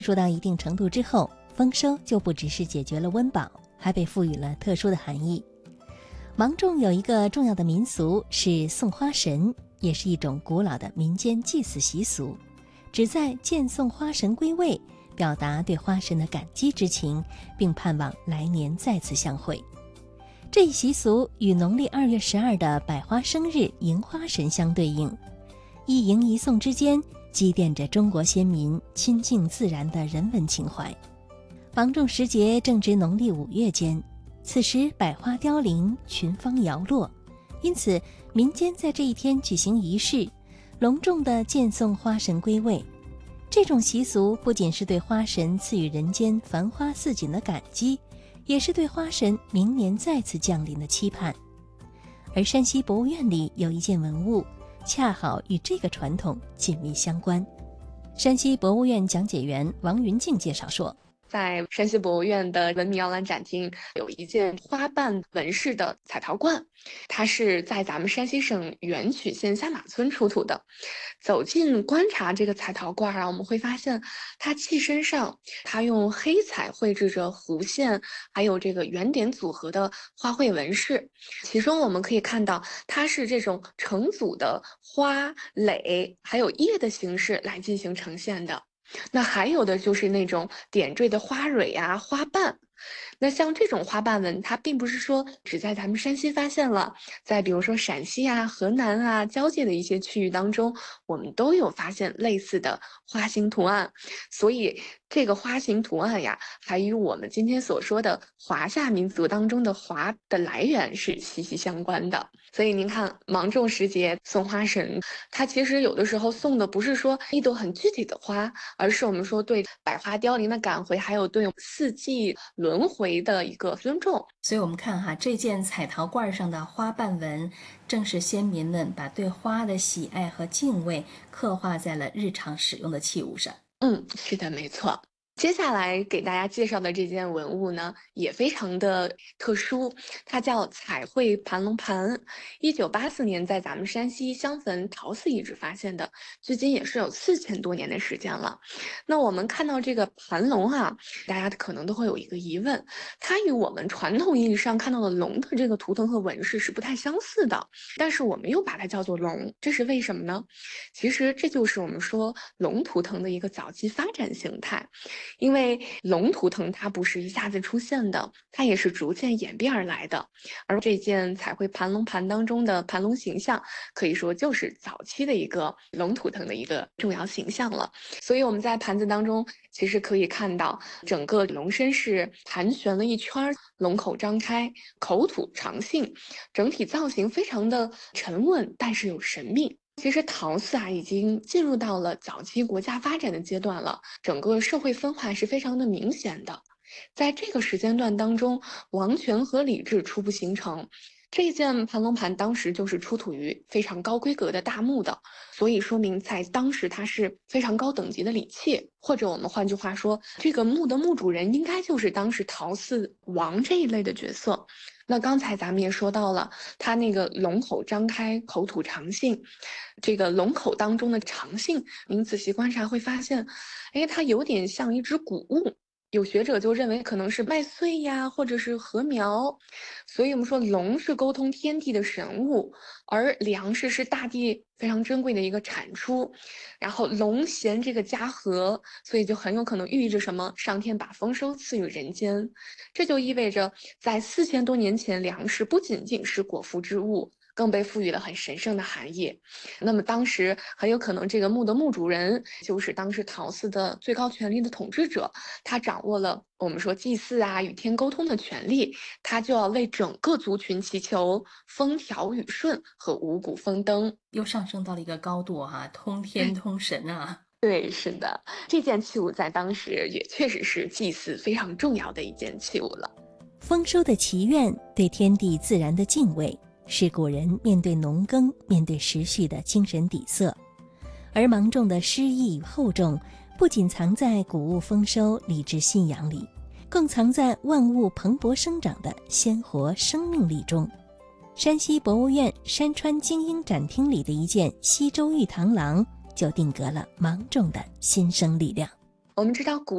说到一定程度之后，丰收就不只是解决了温饱，还被赋予了特殊的含义。芒种有一个重要的民俗是送花神，也是一种古老的民间祭祀习俗，旨在见送花神归位，表达对花神的感激之情，并盼望来年再次相会。这一习俗与农历2月12的百花生日迎花神相对应，一迎一送之间积淀着中国先民亲近自然的人文情怀。芒种时节正值农历5月间，此时百花凋零，群芳摇落，因此民间在这一天举行仪式，隆重地见送花神归位。这种习俗不仅是对花神赐予人间繁花似锦的感激，也是对花神明年再次降临的期盼。而山西博物院里有一件文物，恰好与这个传统紧密相关。山西博物院讲解员王云静介绍说， 在山西博物院的文明摇篮展厅有一件花瓣纹饰的彩陶罐，它是在咱们山西省垣曲县下马村出土的。走近观察这个彩陶罐啊，我们会发现它器身上它用黑彩绘制着弧线还有这个圆点组合的花卉纹饰，其中我们可以看到它是这种成组的花蕾还有叶的形式来进行呈现的。那还有的就是那种点缀的花蕊啊、花瓣。那像这种花瓣纹，它并不是说只在咱们山西发现了，在比如说陕西啊、河南啊交界的一些区域当中，我们都有发现类似的花形图案。所以这个花形图案呀，还与我们今天所说的华夏民族当中的华的来源是息息相关的。所以您看，芒种时节送花神，它其实有的时候送的不是说一朵很具体的花，而是我们说对百花凋零的感回，还有对四季轮回的一个尊重。 所以我们看哈，这件彩陶罐上的花瓣纹，正是先民们把对花的喜爱和敬畏刻画在了日常使用的器物上。 是的，没错。接下来给大家介绍的这件文物呢，也非常的特殊，它叫彩绘盘龙盘。1984年在咱们山西襄汾陶寺遗址发现的，距今也是有4000多年的时间了。那我们看到这个盘龙啊，大家可能都会有一个疑问，它与我们传统意义上看到的龙的这个图腾和纹饰是不太相似的，但是我们又把它叫做龙，这是为什么呢？其实这就是我们说龙图腾的一个早期发展形态。因为龙图腾它不是一下子出现的，它也是逐渐演变而来的。而这件彩绘盘龙盘当中的盘龙形象，可以说就是早期的一个龙图腾的一个重要形象了。所以我们在盘子当中其实可以看到，整个龙身是盘旋了一圈，龙口张开，口吐长信，整体造型非常的沉稳，但是有神秘。其实陶寺啊，已经进入到了早期国家发展的阶段了，整个社会分化是非常的明显的。在这个时间段当中，王权和礼制初步形成。这件盘龙盘当时就是出土于非常高规格的大墓的，所以说明在当时它是非常高等级的礼器，或者我们换句话说，这个墓的墓主人应该就是当时陶寺王这一类的角色。那刚才咱们也说到了，它那个龙口张开，口吐长信，这个龙口当中的长信，您仔细观察会发现，它有点像一只谷物。有学者就认为可能是麦穗呀，或者是禾苗，所以我们说龙是沟通天地的神物，而粮食是大地非常珍贵的一个产出。然后龙衔这个家禾，所以就很有可能寓意着什么？上天把丰收赐予人间，这就意味着在4000多年前，粮食不仅仅是果腹之物，更被赋予了很神圣的含义。那么当时很有可能这个墓的墓主人就是当时陶寺的最高权力的统治者，他掌握了我们说祭祀啊与天沟通的权利，他就要为整个族群祈求风调雨顺和五谷丰登， 又上升到了一个高度哈，通天通神啊。 对，是的，这件器物在当时也确实是祭祀非常重要的一件器物了。 丰收的祈愿，对天地自然的敬畏，是古人面对农耕、面对时序的精神底色。而芒种的诗意与厚重，不仅藏在谷物丰收、礼制信仰里，更藏在万物蓬勃生长的鲜活生命力中。山西博物院山川精英展厅里的一件西周玉螳螂，就定格了芒种的新生力量。 我们知道古